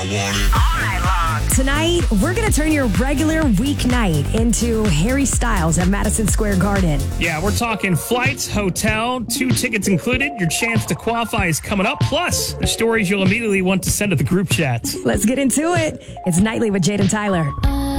Tonight, we're going to turn your regular weeknight into Harry Styles at Madison Square Garden. Yeah, we're talking flights, hotel, 2 tickets included. Your chance to qualify is coming up. Plus, the stories you'll immediately want to send to the group chat. Let's get into it. It's Nightly with Jade and Tyler.